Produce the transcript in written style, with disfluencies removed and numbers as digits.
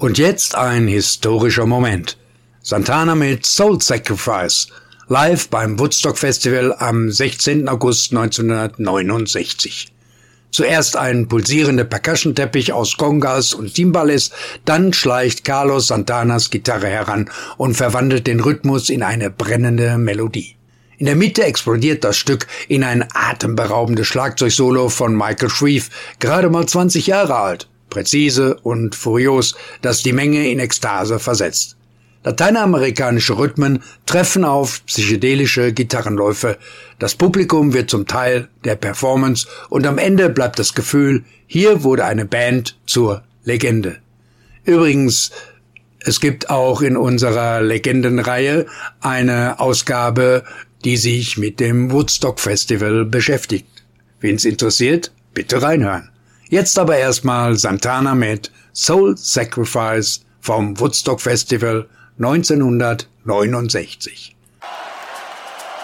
Und jetzt ein historischer Moment. Santana mit Soul Sacrifice, live beim Woodstock Festival am 16. August 1969. Zuerst ein pulsierender Percussion-Teppich aus Congas und Timbales, dann schleicht Carlos Santanas Gitarre heran und verwandelt den Rhythmus in eine brennende Melodie. In der Mitte explodiert das Stück in ein atemberaubendes Schlagzeugsolo von Michael Shreve, gerade mal 20 Jahre alt, präzise und furios, das die Menge in Ekstase versetzt. Lateinamerikanische Rhythmen treffen auf psychedelische Gitarrenläufe. Das Publikum wird zum Teil der Performance und am Ende bleibt das Gefühl, hier wurde eine Band zur Legende. Übrigens, es gibt auch in unserer Legendenreihe eine Ausgabe, die sich mit dem Woodstock Festival beschäftigt. Wen's interessiert, bitte reinhören. Jetzt aber erstmal Santana mit Soul Sacrifice vom Woodstock Festival 1969.